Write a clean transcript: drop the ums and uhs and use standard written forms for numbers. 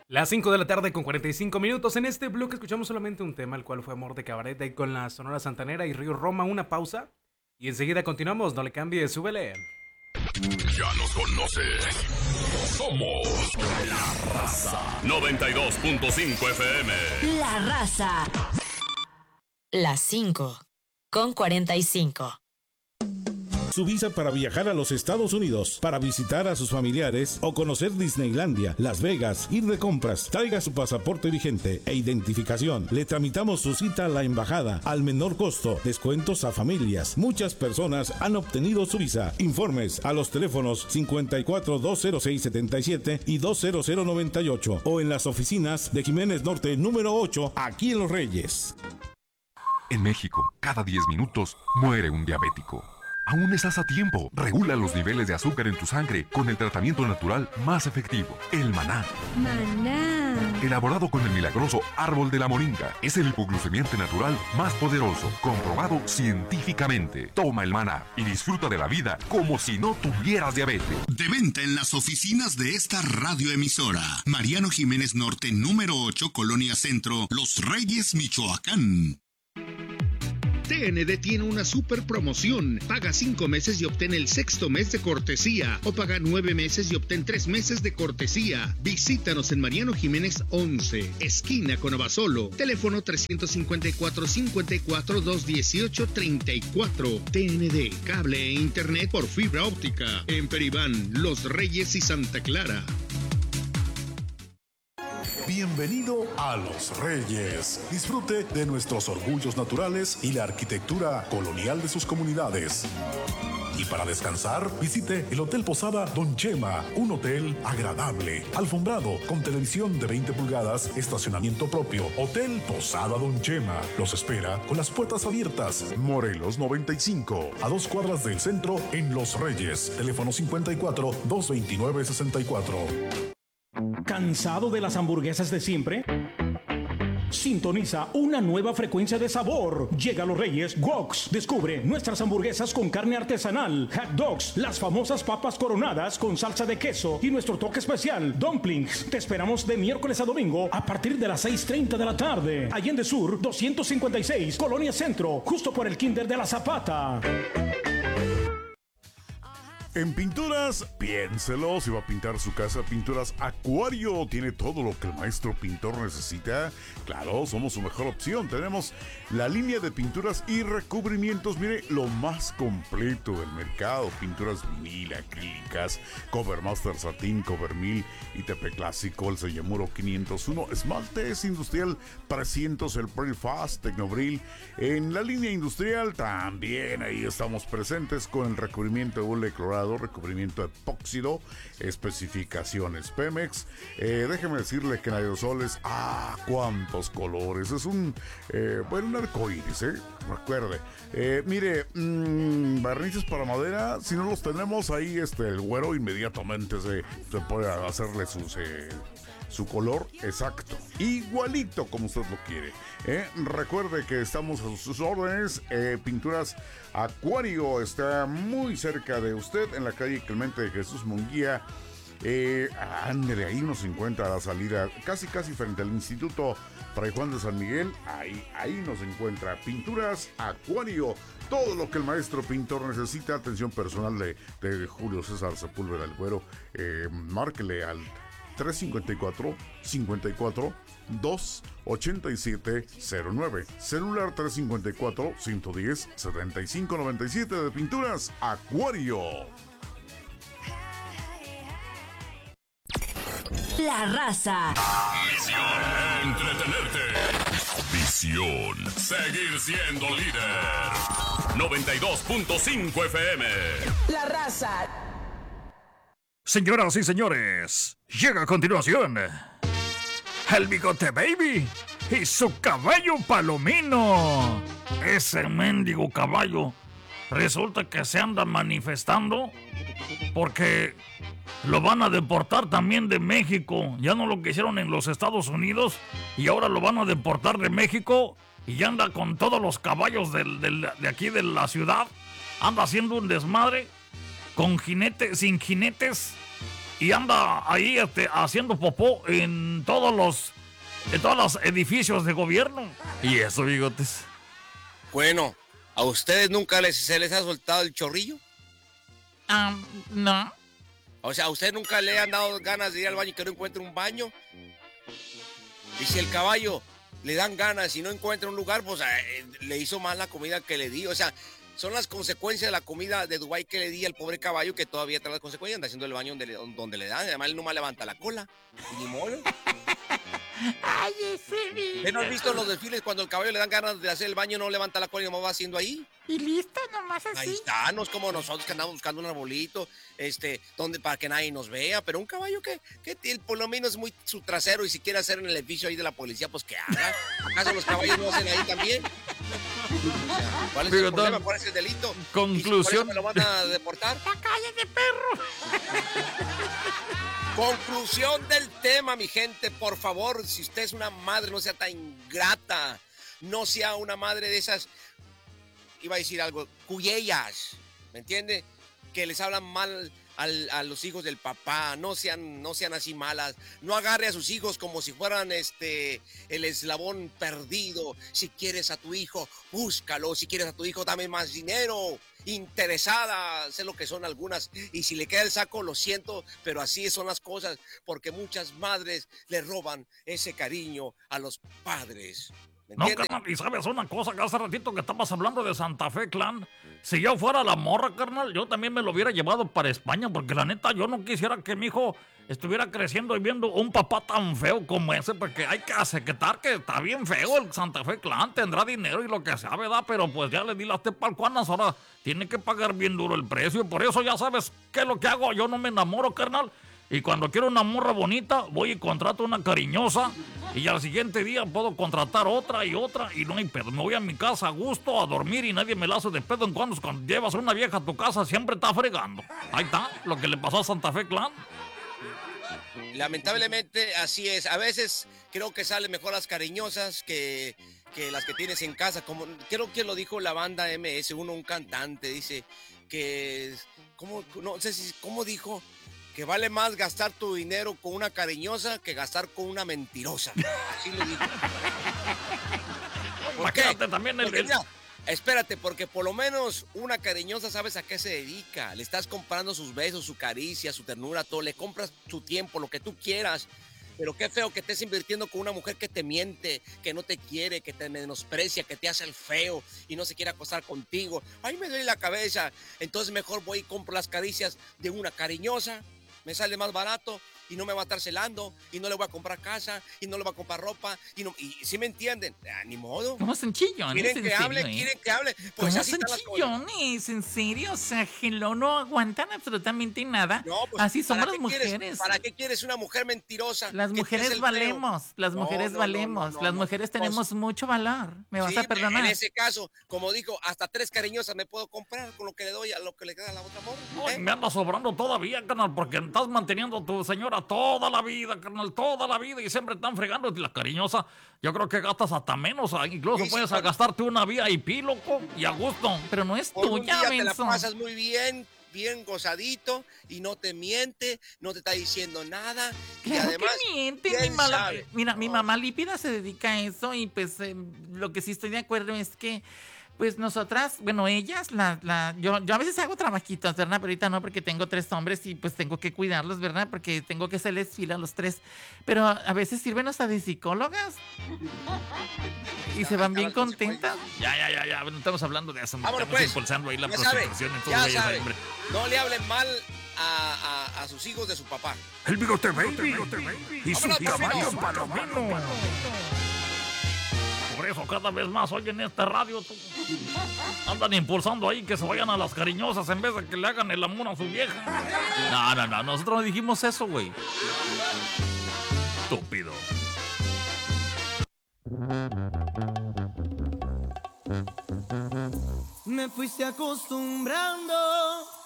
Las 5 de la tarde con 45 minutos. En este bloque escuchamos solamente un tema, el cual fue Amor de Cabaret, ahí con la Sonora Santanera y Río Roma. Una pausa y enseguida continuamos. No le cambie, súbele. Ya nos conoces. Somos La Raza. 92.5 FM. La Raza. Las 5 con 45. Su visa para viajar a los Estados Unidos, para visitar a sus familiares o conocer Disneylandia, Las Vegas, ir de compras. Traiga su pasaporte vigente e identificación. Le tramitamos su cita a la embajada al menor costo. Descuentos a familias. Muchas personas han obtenido su visa. Informes a los teléfonos 54-206-77 y 20098 o en las oficinas de Jiménez Norte número 8, aquí en Los Reyes. En México, cada 10 minutos muere un diabético. Aún estás a tiempo. Regula los niveles de azúcar en tu sangre con el tratamiento natural más efectivo, el maná. Maná. Elaborado con el milagroso árbol de la moringa. Es el hipoglucemiante natural más poderoso, comprobado científicamente. Toma el maná y disfruta de la vida como si no tuvieras diabetes. De venta en las oficinas de esta radioemisora. Mariano Jiménez Norte, número 8, Colonia Centro, Los Reyes, Michoacán. TND tiene una super promoción. Paga 5 meses y obtén el 6º mes de cortesía. O paga 9 meses y obtén 3 meses de cortesía. Visítanos en Mariano Jiménez 11, esquina con Abasolo. Teléfono 354-54-218-34. TND, cable e internet por fibra óptica. En Peribán, Los Reyes y Santa Clara. Bienvenido a Los Reyes. Disfrute de nuestros orgullos naturales y la arquitectura colonial de sus comunidades. Y para descansar, visite el Hotel Posada Don Chema, un hotel agradable, alfombrado, con televisión de 20 pulgadas, estacionamiento propio. Hotel Posada Don Chema los espera con las puertas abiertas. Morelos 95, a 2 cuadras del centro en Los Reyes. Teléfono 54-229-64. ¿Cansado de las hamburguesas de siempre? Sintoniza una nueva frecuencia de sabor. Llega a Los Reyes Woks. Descubre nuestras hamburguesas con carne artesanal, hot dogs, las famosas papas coronadas con salsa de queso y nuestro toque especial, dumplings. Te esperamos de miércoles a domingo a partir de las 6:30 de la tarde. Allende Sur 256, Colonia Centro, justo por el Kinder de la Zapata. En Pinturas, piénselo, si va a pintar su casa, Pinturas Acuario tiene todo lo que el maestro pintor necesita. Claro, somos su mejor opción. Tenemos la línea de pinturas y recubrimientos, mire, lo más completo del mercado. Pinturas vinil, acrílicas, Cover Master Satín, Cover 1000, ITP Clásico, el Sellamuro 501, Esmaltes Industrial 300, el Pearl Fast, Tecnobril. En la línea industrial también ahí estamos presentes con el recubrimiento de hule clorado, recubrimiento epóxido, especificaciones Pemex. Déjeme decirle que en aerosoles, cuántos colores, es un arcoíris, recuerde. Mire, barnices para madera, si no los tenemos ahí, el güero inmediatamente se puede hacerle su color exacto, igualito como usted lo quiere. Recuerde que estamos a sus órdenes. Pinturas Acuario está muy cerca de usted en la calle Clemente de Jesús Munguía. Ándele, ahí nos encuentra a la salida, casi frente al Instituto Fray Juan de San Miguel. Ahí nos encuentra Pinturas Acuario. Todo lo que el maestro pintor necesita. Atención personal de Julio César Sepúlveda el Güero. Márquele al 354-28709. Celular 354-110-7597 de Pinturas Acuario. La Raza. Misión: entretenerte. Visión: seguir siendo líder. 92.5 FM. La Raza. Señoras y señores, llega a continuación el Bigote Baby y su caballo Palomino. Ese mendigo caballo resulta que se anda manifestando porque lo van a deportar también de México. Ya no lo quisieron en los Estados Unidos y ahora lo van a deportar de México y ya anda con todos los caballos de aquí de la ciudad. Anda haciendo un desmadre con jinetes, sin jinetes. y anda ahí haciendo popó en todos los edificios de gobierno. Y eso, bigotes. Bueno, ¿a ustedes nunca se les ha soltado el chorrillo? No. O sea, ¿a ustedes nunca le han dado ganas de ir al baño y que no encuentre un baño? Y si el caballo le dan ganas y no encuentra un lugar, pues le hizo mal la comida que le di. O sea, son las consecuencias de la comida de Dubái que le di al pobre caballo, que todavía trae las consecuencias, anda haciendo el baño donde le dan. Además, él nomás levanta la cola. Y ni modo. Ay, ese ¿No has visto los desfiles cuando el caballo le dan ganas de hacer el baño, no levanta la cola y nomás va haciendo ahí? Y listo, nomás así. Ahí está, no es como nosotros que andamos buscando un arbolito, donde para que nadie nos vea, pero un caballo que por lo menos es muy su trasero y si quiere hacer en el edificio ahí de la policía, pues que haga. ¿Acaso los caballos no hacen ahí también? ¿Cuál es el problema? ¿Cuál es el delito? Conclusión. ¿Y si por eso me lo van a deportar? ¡La calle de perro! Conclusión del tema, mi gente, por favor, si usted es una madre, no sea tan ingrata, no sea una madre de esas, iba a decir algo, cuyellas, ¿me entiende? Que les hablan mal a los hijos del papá, no sean así malas, no agarre a sus hijos como si fueran el eslabón perdido. Si quieres a tu hijo, búscalo, si quieres a tu hijo, dame más dinero. Interesada, sé lo que son algunas, y si le queda el saco, lo siento, pero así son las cosas, porque muchas madres le roban ese cariño a los padres. No, carnal, y sabes una cosa, que hace ratito que estabas hablando de Santa Fe Clan, si yo fuera la morra, carnal, yo también me lo hubiera llevado para España, porque la neta, yo no quisiera que mi hijo estuviera creciendo y viendo un papá tan feo como ese, porque hay que aceptar que está bien feo el Santa Fe Clan, tendrá dinero y lo que sea, ¿verdad? Pero pues ya le di las tepalcuanas, ahora tiene que pagar bien duro el precio, y por eso ya sabes qué es lo que hago, yo no me enamoro, carnal. Y cuando quiero una morra bonita, voy y contrato una cariñosa. Y al siguiente día puedo contratar otra, y no hay pedo. Me voy a mi casa a gusto a dormir y nadie me la hace de pedo en cuando llevas una vieja a tu casa, siempre está fregando. Ahí está, lo que le pasó a Santa Fe Clan. Lamentablemente así es. A veces creo que salen mejor las cariñosas que las que tienes en casa. Como creo que lo dijo la banda MS, un cantante, dice que... ¿Cómo dijo? Que vale más gastar tu dinero con una cariñosa que gastar con una mentirosa. Así lo dijo. ¿Por qué? También Mira, espérate, porque por lo menos una cariñosa sabes a qué se dedica. Le estás comprando sus besos, su caricia, su ternura, todo. Le compras su tiempo, lo que tú quieras. Pero qué feo que estés invirtiendo con una mujer que te miente, que no te quiere, que te menosprecia, que te hace el feo y no se quiere acostar contigo. Ay, me duele la cabeza. Entonces mejor voy y compro las caricias de una cariñosa. Me sale más barato y no me va a estar celando y no le voy a comprar casa y no le voy a comprar ropa y ¿sí me entienden? Ni modo. ¿Cómo son chillones? ¿Quieren que hable? Pues ¿Cómo así son están las cosas. chillones? ¿En serio? O sea, hello, no aguantan absolutamente nada. No, pues, así somos ¿para las qué mujeres. ¿Para qué quieres una mujer mentirosa? Las mujeres valemos, las mujeres valemos, las mujeres tenemos mucho valor. ¿Me vas a perdonar? En ese caso, como dijo, hasta 3 cariñosas me puedo comprar con lo que le doy a lo que le queda a la otra morra. Ay, me anda sobrando todavía, carnal, porque estás manteniendo a tu señora toda la vida, carnal, toda la vida, y siempre están fregando. Y la cariñosa, yo creo que gastas hasta menos, incluso sí, puedes gastarte una VIP, loco, y a gusto. Pero no es por tuya, un día te la menso. pasas muy bien gozadito, y no te miente, no te está diciendo nada. Claro, y además, que miente, mira, mi mamá lípida se dedica a eso, y pues lo que sí estoy de acuerdo es que pues nosotras, bueno, ellas, yo a veces hago trabajitos, ¿verdad? Pero ahorita no, porque tengo 3 hombres y pues tengo que cuidarlos, ¿verdad? Porque tengo que hacerles fila a los 3. Pero a veces sirven hasta de psicólogas. Y se van bien contentas. Ya, no estamos hablando de eso. Vámonos, estamos pues. impulsando ahí la Ya prostitución en ya todo sabe. hombre. No le hablen mal a sus hijos de su papá. El Bigote Baby y su Vámonos, caballo Tocino. palomino. Por eso cada vez más hoy en esta radio andan impulsando ahí que se vayan a las cariñosas en vez de que le hagan el amor a su vieja. No, nosotros no dijimos eso, güey. Estúpido. Me fuiste acostumbrando